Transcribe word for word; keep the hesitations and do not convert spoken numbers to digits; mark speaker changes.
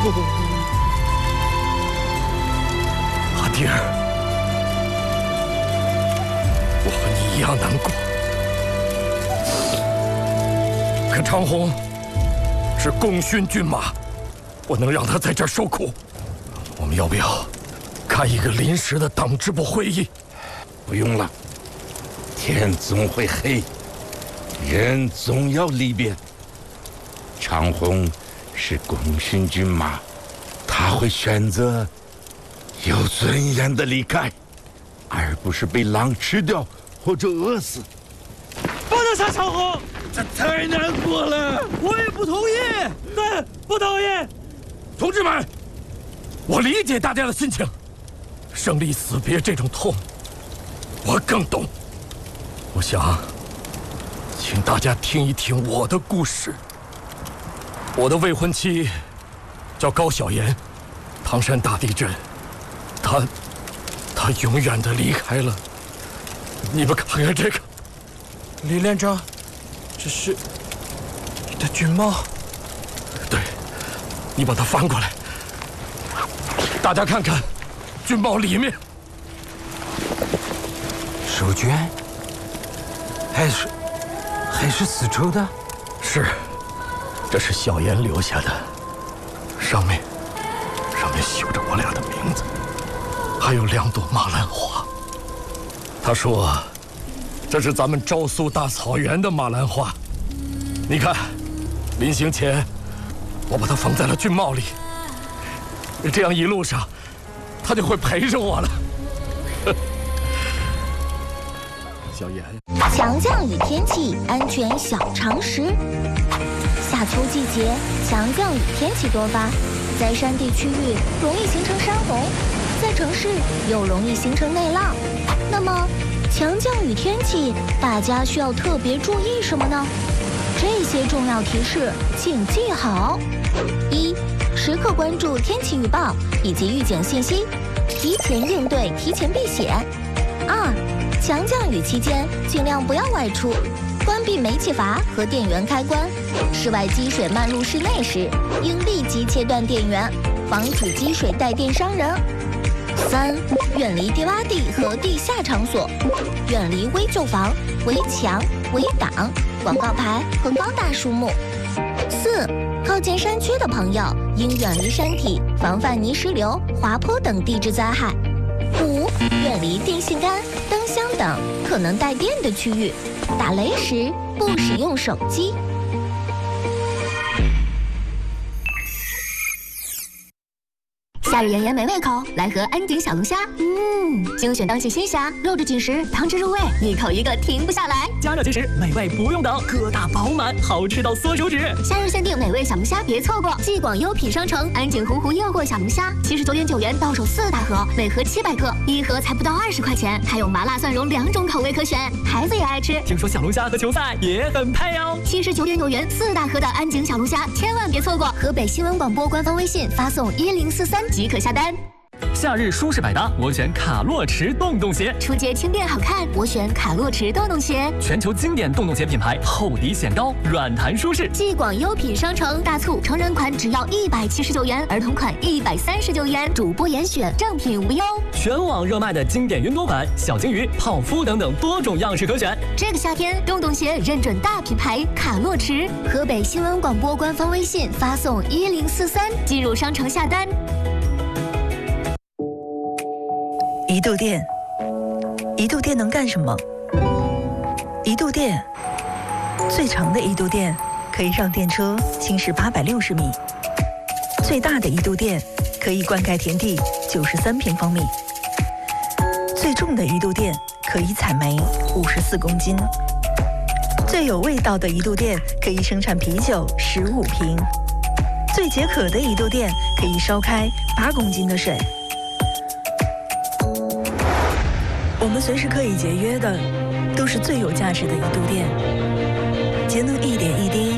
Speaker 1: 阿弟儿，我和你一样难过。可长虹是功勋骏马，我能让他在这儿受苦。我们要不要开一个临时的党支部会议？
Speaker 2: 不用了，天总会黑，人总要离别。长虹是功勋骏马，他会选择有尊严的离开，而不是被狼吃掉或者饿死。
Speaker 3: 不能杀长虹，
Speaker 2: 这太难过了。
Speaker 3: 我也不同意，对，不同意。
Speaker 1: 同志们，我理解大家的心情，生离死别这种痛，我更懂。我想，请大家听一听我的故事。我的未婚妻叫高小妍，唐山大地震，她，她永远的离开了。你们看看这个，
Speaker 3: 李连长，这是你的军帽。
Speaker 1: 对，你把它翻过来，大家看看，军帽里面。
Speaker 3: 手绢，还是还是丝绸的？
Speaker 1: 是，这是小妍留下的，上面上面绣着我俩的名字，还有两朵马兰花。他说，这是咱们昭苏大草原的马兰花。你看，临行前，我把它缝在了军帽里，这样一路上，它就会陪着我了。小妍，
Speaker 4: 强降雨天气安全小常识。夏秋季节强降雨天气多发，在山地区域容易形成山洪，在城市又容易形成内涝。那么，强降雨天气大家需要特别注意什么呢？这些重要提示请记好：一、时刻关注天气预报以及预警信息，提前应对，提前避险。二、强降雨期间尽量不要外出，关闭煤气阀和电源开关。室外积水漫入室内时，应立即切断电源，防止积水带电伤人。三、远离低洼地和地下场所，远离危旧房、围墙、围挡、广告牌和高大树木。四、靠近山区的朋友应远离山体，防范泥石流、滑坡等地质灾害。五、远离电线杆、灯箱等可能带电的区域。打雷时不使用手机。
Speaker 5: 夏日炎炎没胃口，来盒安井小龙虾。嗯，精选当季新虾，肉质紧实，汤汁入味，一口一个停不下来。
Speaker 6: 加热即食，美味不用等，个大饱满，好吃到缩手指。
Speaker 5: 夏日限定美味小龙虾，别错过！继广优品商城安井鸿鹄诱惑小龙虾，七十九点九元到手四大盒，每盒七百克，一盒才不到二十块钱，还有麻辣蒜蓉两种口味可选，孩子也爱吃。
Speaker 6: 听说小龙虾和球赛也很配哦。
Speaker 5: 七十九点九元四大盒的安井小龙虾，千万别错过！河北新闻广播官方微信发送一零四三即可下单。
Speaker 6: 夏日舒适百搭，我选卡洛驰洞洞鞋。
Speaker 5: 出街轻便好看，我选卡洛驰洞洞鞋。
Speaker 6: 全球经典洞洞鞋品牌，厚底显高，软弹舒适。
Speaker 5: 继广优品商城大促，成人款只要一百七十九元，儿童款一百三十九元，主播严选，正品无忧。
Speaker 6: 全网热卖的经典云朵款、小金鱼、泡芙等等多种样式可选。
Speaker 5: 这个夏天，洞洞鞋认准大品牌卡洛驰。河北新闻广播官方微信发送一零四三，进入商城下单。
Speaker 7: 一度电，一度电能干什么？一度电，最长的一度电可以让电车行驶八百六十米，最大的一度电可以灌溉田地九十三平方米，最重的一度电可以采煤五十四公斤，最有味道的一度电可以生产啤酒十五瓶，最解渴的一度电可以烧开八公斤的水。我们随时可以节约的，都是最有价值的一度电。节能一点一滴，